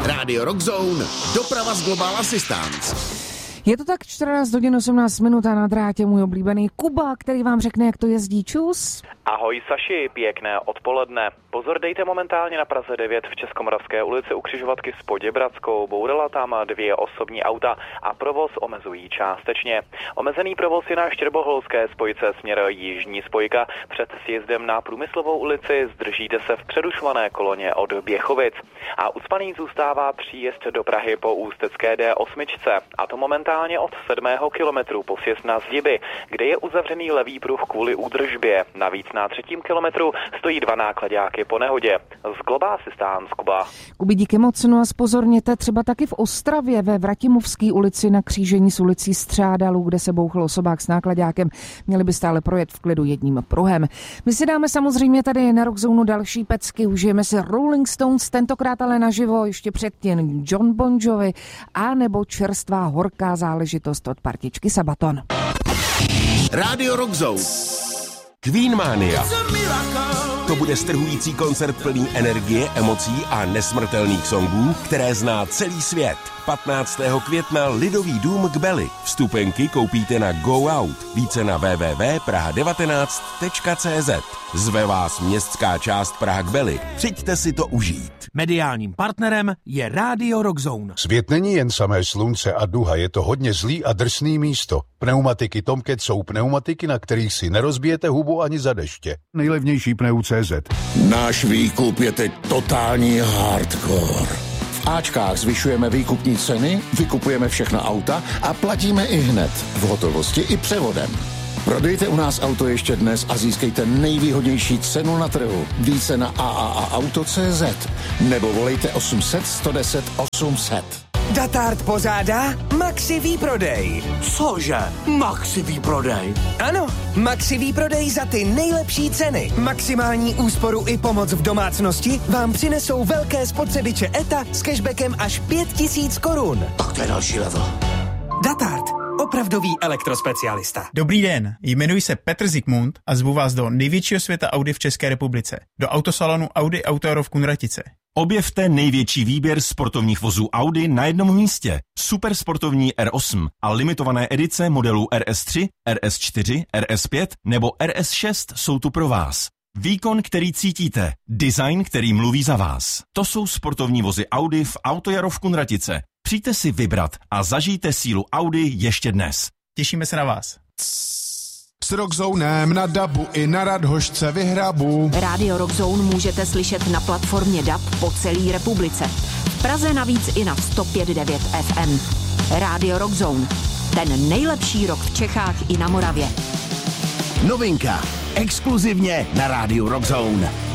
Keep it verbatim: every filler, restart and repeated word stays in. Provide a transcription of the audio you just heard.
Rádio Rockzone, doprava z Global Assistance. Je to tak čtrnáct hodin osmnáct minut a na drátě můj oblíbený Kuba, který vám řekne, jak to jezdí. Čus. Ahoj Saši, pěkné odpoledne. Pozor, dejte momentálně na Praze devět v Českomoravské ulici u křižovatky s Poděbradskou. Bourala tam dvě osobní auta a provoz omezují částečně. Omezený provoz je na Štěrboholské spojce směr jižní spojka. Před sjezdem na Průmyslovou ulici zdržíte se v přerušované koloně od Běchovic. A ucpaný zůstává příjezd do Prahy po ústecké D osm, a to momentálně od sedmého kilometru po sjezd na Zdiby, kde je uzavřený levý pruh kvůli údržbě. Navíc na třetím kilometru stojí dva nákladáky po nehodě. Z Global Assistance, Kuba. Kubi, díky moc. No a zpozorněte třeba taky v Ostravě ve Vratimovské ulici na křížení s ulicí Střádalu, kde se bouchl osobák s nákladákem. Měli byste ale projet v klidu jedním pruhem. My si dáme samozřejmě tady na Rockzone další pecky. Užijeme si Rolling Stones, tentokrát ale naživo, ještě předtím John Bon Jovi a nebo čerstvá horká záležitost od partičky Sabaton. Rádio Rockzone. Queenmania. To bude strhující koncert plný energie, emocí a nesmrtelných songů, které zná celý svět. patnáctého května Lidový dům k Beli. Vstupenky koupíte na Go Out. Více na w w w tečka praha devatenáct tečka c z. Zve vás městská část Praha k Beli. Přijďte si to užít. Mediálním partnerem je Rádio Rockzone. Svět není jen samé slunce a duha, je to hodně zlý a drsný místo. Pneumatiky Tomcat jsou pneumatiky, na kterých si nerozbijete hubu ani za deště. Nejlevnější pneu tečka cé zet. Náš výkup je teď totální hardcore. V Ačkách zvyšujeme výkupní ceny, vykupujeme všechna auta a platíme i hned, v hotovosti i převodem. Prodejte u nás auto ještě dnes a získejte nejvýhodnější cenu na trhu. Více na a a a auto tečka cé zet nebo volejte osm set sto deset osm set. Datard pořádá Maxi výprodej. Cože? Maxi výprodej? Ano, Maxi výprodej za ty nejlepší ceny. Maximální úsporu i pomoc v domácnosti vám přinesou velké spotřebiče E T A s cashbackem až pět tisíc korun. Tak to je další level. Datard. Opravdový elektrospecialista. Dobrý den, jmenuji se Petr Zikmund a zvu vás do největšího světa Audi v České republice, do autosalonu Audi Auto Jaro v Kunratice. Objevte největší výběr sportovních vozů Audi na jednom místě. Supersportovní R osm a limitované edice modelů R S tři, R S čtyři, R S pět nebo R S šest jsou tu pro vás. Výkon, který cítíte, design, který mluví za vás. To jsou sportovní vozy Audi v Auto Jaro v Kunratice. Přijďte si vybrat a zažijte sílu Audi ještě dnes. Těšíme se na vás. S Rockzonem na dabu i na Radhošce vyhrabu. Rádio Rockzone můžete slyšet na platformě D A B po celé republice. V Praze navíc i na sto pět devět F M. Rádio Rockzone. Ten nejlepší rock v Čechách i na Moravě. Novinka. Exkluzivně na Rádiu Rockzone.